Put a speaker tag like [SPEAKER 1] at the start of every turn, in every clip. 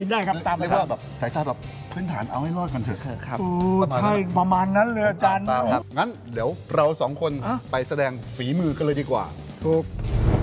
[SPEAKER 1] ได้ครับตาม
[SPEAKER 2] เรียกว่าแบบสายตาแบบพื้นฐานเอาให้รอดกันเถอะ
[SPEAKER 3] ครับ
[SPEAKER 1] ใช่ประมาณนั้นเลยอาจารย์
[SPEAKER 2] ครับงั้นเดี๋ยวเราสองคนไปแสดงฝีมือกันเลยดีกว่า
[SPEAKER 1] ถูก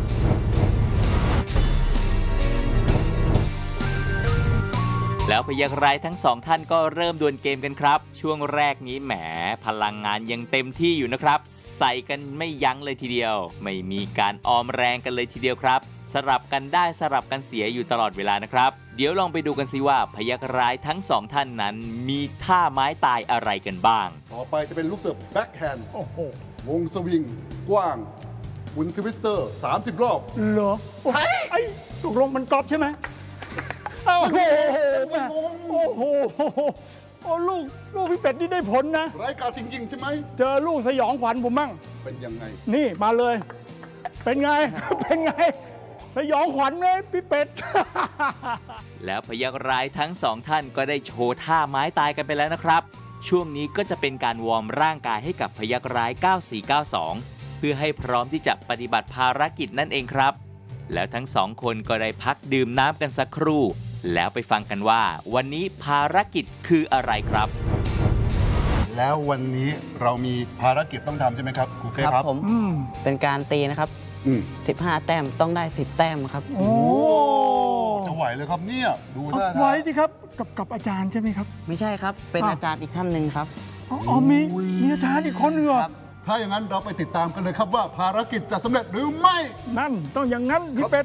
[SPEAKER 4] แล้วพยัคฆ์ร้ายทั้งสองท่านก็เริ่มดวลเกมกันครับช่วงแรกนี้แหมพลังงานยังเต็มที่อยู่นะครับใส่กันไม่ยั้งเลยทีเดียวไม่มีการออมแรงกันเลยทีเดียวครับสลับกันได้สลับกันเสียอยู่ตลอดเวลานะครับเดี๋ยวลองไปดูกันสิว่าพยัคฆ์ร้ายทั้งสองท่านนั้นมีท่าไม้ตายอะไรกันบ้าง
[SPEAKER 2] ต่อไปจะเป็นลูกเสิร์ฟแบ็คแฮนด์วงสวิงกว้างหมุนทวิสเตอร์30 รอบ
[SPEAKER 1] เหรอไอ้ตกลงมันกอล์ฟใช่ไหมโอ้โหโอ้โหโอ้ลูกพี่เป็ดนี่ได้ผลนะ
[SPEAKER 2] ไร้การจริงๆใช่ไหม
[SPEAKER 1] เจอลูกสยองขวัญผมมั่ง
[SPEAKER 2] เป็นยังไง
[SPEAKER 1] นี่มาเลยเป็นไงเป็นไงสยองขวัญเลยพี่เป็ด
[SPEAKER 4] แล้วพยัคฆ์ร้ายทั้งสองท่านก็ได้โชว์ท่าไม้ตายกันไปแล้วนะครับช่วงนี้ก็จะเป็นการวอร์มร่างกายให้กับพยัคฆ์ร้าย9492เพื่อให้พร้อมที่จะปฏิบัติภารกิจนั่นเองครับแล้วทั้งสองคนก็ได้พักดื่มน้ำกันสักครู่แล้วไปฟังกันว่าวันนี้ภารกิจคืออะไรครับ
[SPEAKER 2] แล้ววันนี้เรามีภารกิจต้องทำใช่ไหมครับครูเป้ครับ
[SPEAKER 3] ผมเป็นการตีนะครับ15 แต้มต้องได้10 แต้มครับ
[SPEAKER 1] โอ้
[SPEAKER 2] จะไหวเลยครับเนี่ยดูหน้า
[SPEAKER 1] ไหวสิครับกับอาจารย์ใช่ไหมครับ
[SPEAKER 3] ไม่ใช่ครับเป็นอาจารย์อีกท่านหนึ่งครับ
[SPEAKER 1] อ๋อมีอาจารย์อีกคนนึงครับ
[SPEAKER 2] ถ้าอย่างนั้นเราไปติดตามกันเลยครับว่าภารกิจจะสำเร็จหรือไม่
[SPEAKER 1] นั่นต้องอย่างนั้นพี่เป็ด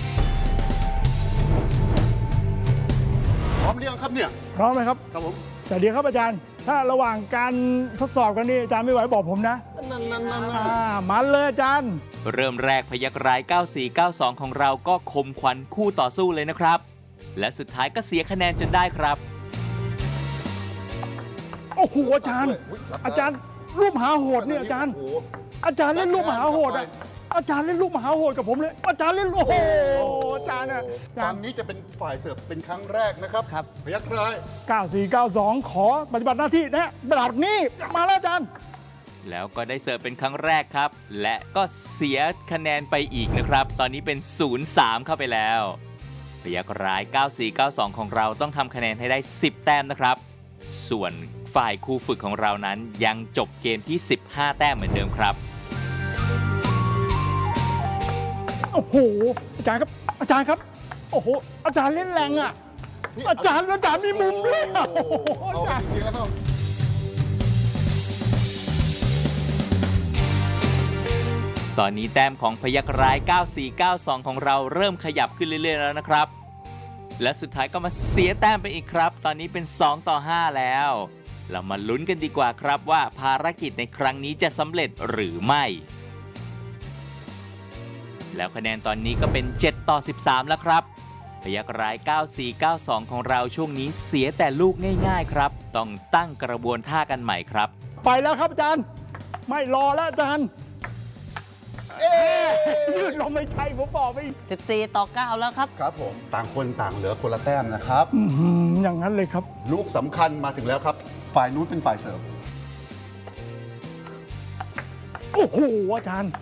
[SPEAKER 2] พร้อมหรือยังครับเนี่ย
[SPEAKER 1] พร้อมเลยครับ
[SPEAKER 2] ครับผม
[SPEAKER 1] แต่เดี๋ยวครับอาจารย์ถ้าระหว่างการทดสอบกันนี่อาจารย์ไม่ไหวบอกผมนะ
[SPEAKER 2] นั่น
[SPEAKER 1] มาเลยอาจารย์
[SPEAKER 4] เริ่มแรกพยัคฆ์ร้าย9492ของเราก็คมขวัญคู่ต่อสู้เลยนะครับและสุดท้ายก็เสียคะแนนจนได้ครับ
[SPEAKER 1] โอ้โหอาจารย์รูปมหาโหดเนี่ยอาจารย์เล่นรูปมหาโหดอาจารย์เล่นลูกมหาโหดกับผมเลยอาจารย์เล่นโอ้โหอาจารย์
[SPEAKER 2] ตอนนี้จะเป็นฝ่ายเสิร์ฟเป็นครั้งแรกนะครับพยัคฆ์ร้าย
[SPEAKER 1] 9492ขอปฏิบัติหน้าที่นะแบบนี้มาแล้วอาจารย์
[SPEAKER 4] แล้วก็ได้เสิร์ฟเป็นครั้งแรกครับและก็เสียคะแนนไปอีกนะครับตอนนี้เป็น 0-3 เข้าไปแล้วพยัคฆ์ร้าย9492ของเราต้องทำคะแนนให้ได้10 แต้มนะครับส่วนฝ่ายครูฝึกของเรานั้นยังจบเกมที่15 แต้มเหมือนเดิมครับ
[SPEAKER 1] โอ้โหอาจารย์ครับโอ้โหอาจารย์เล่นแรงอ่ะอาจารย์มีมุมด้วยอาจารย์
[SPEAKER 4] ตอนนี้แต้มของพยัคฆ์ร้าย9492ของเราเริ่มขยับขึ้นเรื่อยๆแล้วนะครับและสุดท้ายก็มาเสียแต้มไปอีกครับตอนนี้เป็น2-5แล้วเรามาลุ้นกันดีกว่าครับว่าภารกิจในครั้งนี้จะสำเร็จหรือไม่แล้วคะแนนตอนนี้ก็เป็น7-13แล้วครับพยัคฆ์ร้าย9492ของเราช่วงนี้เสียแต่ลูกง่ายๆครับต้องตั้งกระบวนท่ากันใหม่ครับ
[SPEAKER 1] ไปแล้วครับอาจารย์ไม่รอแล้วอาจารย์ยืดลงไม่ใช่ผมบอกไป
[SPEAKER 3] 14-9แล้วครับ
[SPEAKER 2] ครับผมต่างคนต่างเหลือคนละแต้มนะครับ
[SPEAKER 1] อย่างนั้นเลยครับ
[SPEAKER 2] ลูกสำคัญมาถึงแล้วครับฝ่ายนู้นเป็นฝ่ายเสิร์ฟ
[SPEAKER 1] โอ้โหอาจารย์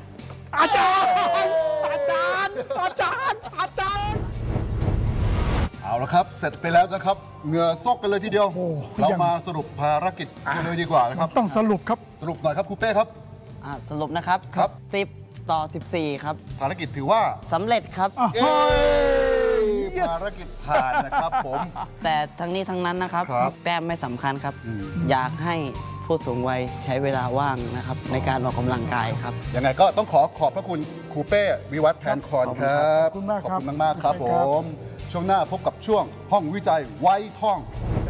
[SPEAKER 2] เอาละครับเสร็จไปแล้วนะครับเหงื่อซกกันเลยทีเดียวเรามาสรุปภารกิจกันเลยดีกว่านะครับ
[SPEAKER 1] ต้องสรุปครับ
[SPEAKER 2] สรุปหน่อยครับครูเป้ครับ
[SPEAKER 3] สรุปนะครับ10-14ครับ
[SPEAKER 2] ภารกิจถือว่า
[SPEAKER 3] สำเร็จครับ
[SPEAKER 2] ภารกิจผ่านนะครับผม
[SPEAKER 3] แต่ทั้งนี้ทั้งนั้นนะครับแต้มไม่สำคัญครับอยากให้ผู้สูงวัยใช้เวลาว่างนะครับในการออกกำลังกายครับ
[SPEAKER 2] ยังไงก็ต้องขอบพระคุณครูเป้วิวัฒน์แทนคอนครับ
[SPEAKER 1] ขอบคุณมากครับ
[SPEAKER 2] มากครับผมช่วงหน้าพบกับช่วงห้องวิจัยไว้ท่อง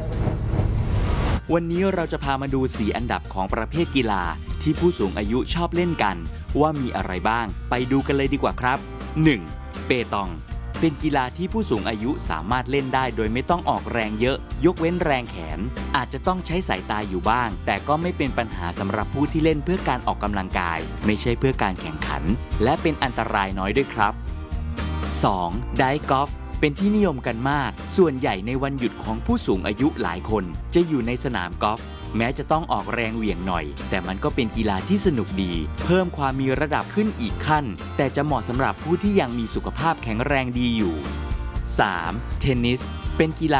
[SPEAKER 4] วันนี้เราจะพามาดู4 อันดับของประเภทกีฬาที่ผู้สูงอายุชอบเล่นกันว่ามีอะไรบ้างไปดูกันเลยดีกว่าครับ 1. เปตองเป็นกีฬาที่ผู้สูงอายุสามารถเล่นได้โดยไม่ต้องออกแรงเยอะยกเว้นแรงแขนอาจจะต้องใช้สายตาอยู่บ้างแต่ก็ไม่เป็นปัญหาสำหรับผู้ที่เล่นเพื่อการออกกำลังกายไม่ใช่เพื่อการแข่งขันและเป็นอันตรายน้อยด้วยครับ 2. ไดฟ์กอล์ฟเป็นที่นิยมกันมากส่วนใหญ่ในวันหยุดของผู้สูงอายุหลายคนจะอยู่ในสนามกอล์ฟแม้จะต้องออกแรงเหวี่ยงหน่อยแต่มันก็เป็นกีฬาที่สนุกดีเพิ่มความมีระดับขึ้นอีกขั้นแต่จะเหมาะสำหรับผู้ที่ยังมีสุขภาพแข็งแรงดีอยู่ 3. เทนนิสเป็นกีฬา